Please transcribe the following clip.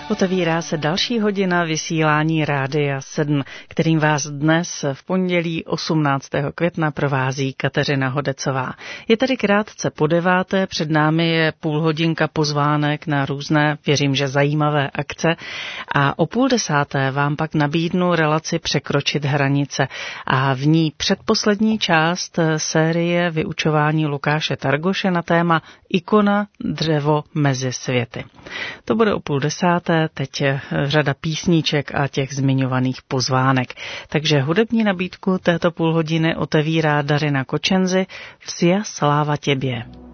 Otevírá se další hodina vysílání Rádia 7, kterým vás dnes v pondělí 18. května provází Kateřina Hodecová. Je tady krátce po 9, před námi je půlhodinka pozvánek na různé, věřím, že zajímavé akce a o 9:30 vám pak nabídnu relaci Překročit hranice a v ní předposlední část série vyučování Lukáše Targoše na téma Ikona, dřevo mezi světy. To bude o 9:30. Teď řada písníček a těch zmiňovaných pozvánek. Takže hudební nabídku této půlhodiny otevírá Darina Kočenzi Vsia sláva těbě.